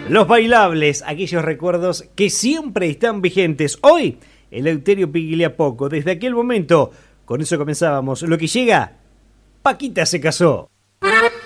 Los bailables, aquellos recuerdos que siempre están vigentes. Hoy, Eleuterio Pigliapoco, desde aquel momento, con eso comenzábamos. Lo que llega, Paquita se casó.